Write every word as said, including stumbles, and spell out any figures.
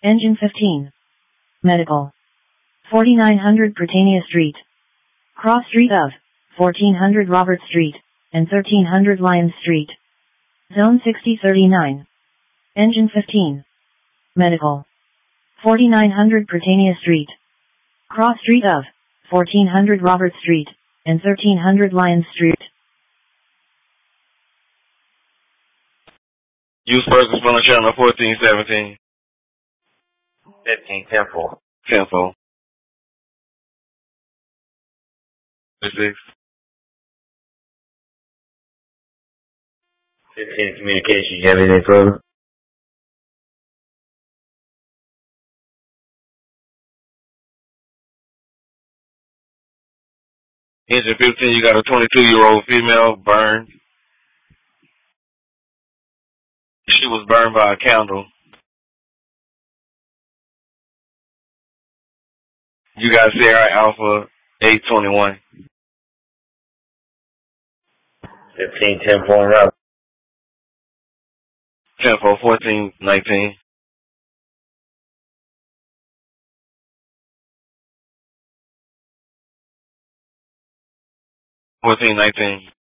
Engine fifteen. Medical. forty-nine hundred Britannia Street. Cross street of fourteen hundred Robert Street and thirteen hundred Lyons Street. Zone sixty thirty-nine. Engine fifteen. Medical. forty-nine hundred Britannia Street. Cross street of fourteen hundred Robert Street and thirteen hundred Lyons Street. Use persons from the channel fourteen seventeen. fifteen, ten four. ten four. six. fifteen, communication. You have anything further? Engine fifteen, you got a twenty-two-year-old female burned. She was burned by a candle. You got Sierra Alpha eight twenty-one. fifteen, ten four, and up. ten four, fourteen nineteen. fourteen nineteen.